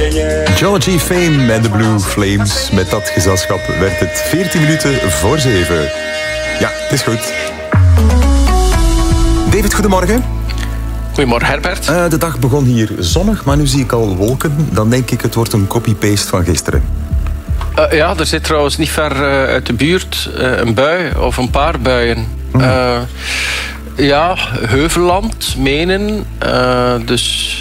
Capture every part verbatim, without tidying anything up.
Georgie Fame en de Blue Flames. Met dat gezelschap werd het veertien minuten voor zeven. Ja, het is goed. David, goedemorgen. Goedemorgen, Herbert. Uh, de dag begon hier zonnig, maar nu zie ik al wolken. Dan denk ik, het wordt een copy-paste van gisteren. Uh, ja, er zit trouwens niet ver uh, uit de buurt uh, een bui of een paar buien. Hmm. Uh, ja, Heuvelland, Menen. Uh, dus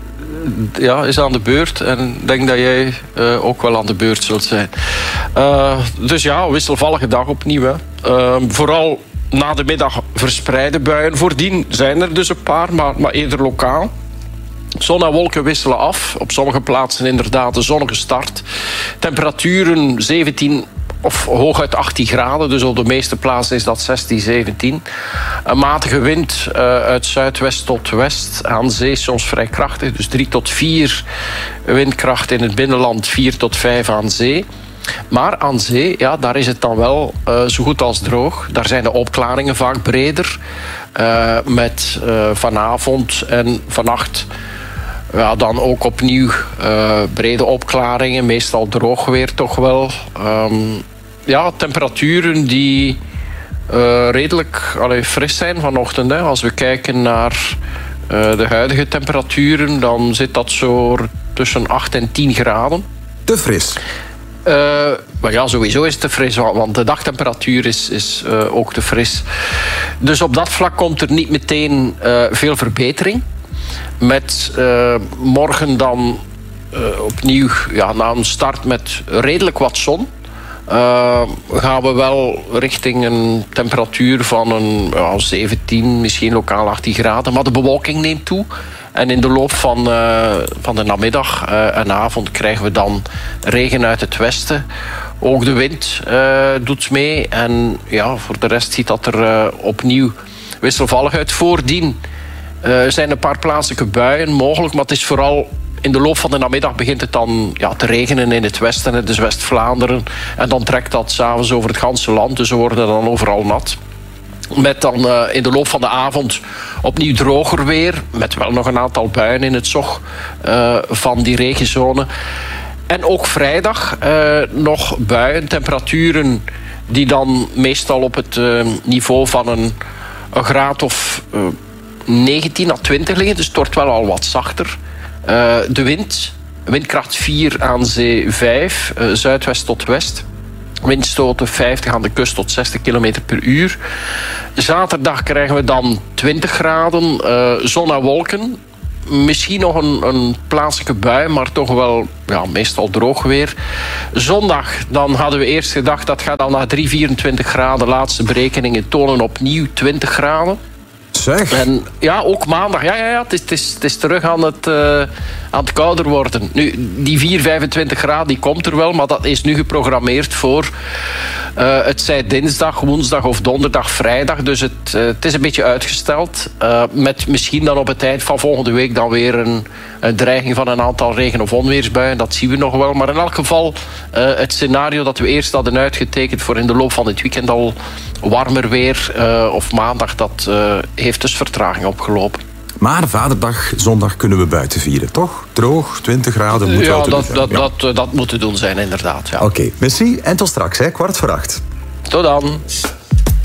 ja, is aan de beurt. En ik denk dat jij uh, ook wel aan de beurt zult zijn. Uh, dus ja, wisselvallige dag opnieuw. Hè. Uh, vooral na de middag verspreide buien. Voordien zijn er dus een paar, maar, maar eerder lokaal. Zon en wolken wisselen af. Op sommige plaatsen inderdaad een zonnige start. Temperaturen zeventien of hooguit achttien graden. Dus op de meeste plaatsen is dat zestien, zeventien. Een matige wind uh, uit zuidwest tot west. Aan zee soms vrij krachtig. Dus drie tot vier windkracht in het binnenland. vier tot vijf aan zee. Maar aan zee, ja, daar is het dan wel uh, zo goed als droog. Daar zijn de opklaringen vaak breder. Uh, met uh, vanavond en vannacht ja, dan ook opnieuw uh, brede opklaringen. Meestal droog weer toch wel. Um, ja, temperaturen die uh, redelijk allee, fris zijn vanochtend. Hè. Als we kijken naar uh, de huidige temperaturen, dan zit dat zo tussen acht en tien graden. Te fris? Uh, maar ja, sowieso is het te fris, want de dagtemperatuur is, is uh, ook te fris. Dus op dat vlak komt er niet meteen uh, veel verbetering. Met uh, morgen dan uh, opnieuw, ja, na een start met redelijk wat zon, Uh, gaan we wel richting een temperatuur van een ja, zeventien, misschien lokaal achttien graden. Maar de bewolking neemt toe. En in de loop van, uh, van de namiddag uh, en avond krijgen we dan regen uit het westen. Ook de wind uh, doet mee. En ja, voor de rest ziet dat er uh, opnieuw wisselvallig uit. Voordien uh, zijn een paar plaatselijke buien mogelijk. Maar het is vooral in de loop van de namiddag begint het dan ja, te regenen in het westen. En dus West-Vlaanderen. En dan trekt dat s'avonds over het ganse land. Dus we worden dan overal nat. Met dan uh, in de loop van de avond opnieuw droger weer. Met wel nog een aantal buien in het zog uh, van die regenzone. En ook vrijdag uh, nog buien. Temperaturen die dan meestal op het uh, niveau van een, een graad of uh, negentien à twintig liggen. Dus het wordt wel al wat zachter. Uh, de wind, windkracht vier aan zee vijf, uh, zuidwest tot west. Windstoten vijftig aan de kust tot zestig kilometer per uur. Zaterdag krijgen we dan twintig graden, uh, zon en wolken. Misschien nog een, een plaatselijke bui, maar toch wel ja, meestal droog weer. Zondag, dan hadden we eerst gedacht dat gaat dan naar drie, vierentwintig graden. Laatste berekeningen tonen opnieuw twintig graden. Zeg. En ja, ook maandag. Ja, ja, ja het, is, het, is, het is terug aan het, uh, aan het kouder worden. Nu, die vier, vijfentwintig graden die komt er wel, maar dat is nu geprogrammeerd voor uh, het zij dinsdag, woensdag of donderdag, vrijdag. Dus het, uh, het is een beetje uitgesteld. Uh, met misschien dan op het eind van volgende week dan weer een, een dreiging van een aantal regen- of onweersbuien. Dat zien we nog wel. Maar in elk geval uh, het scenario dat we eerst hadden uitgetekend voor in de loop van het weekend al warmer weer uh, of maandag, dat uh, heeft dus vertraging opgelopen. Maar vaderdag, zondag kunnen we buiten vieren, toch? Droog, twintig graden, moet ja, wel te dat, doen dat, ja. dat, dat moet te doen zijn, inderdaad. Ja. Oké, okay. Merci. En tot straks, hè, kwart voor acht. Tot dan.